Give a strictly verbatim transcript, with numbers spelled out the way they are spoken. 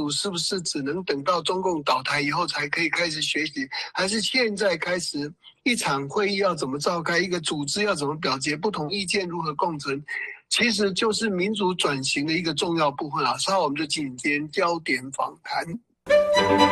主是不是只能等到中共倒台以后才可以开始学习，还是现在开始一场会议要怎么召开，一个组织要怎么表决，不同意见如何共存，其实就是民主转型的一个重要部分啊。稍后我们就进今天焦点访谈。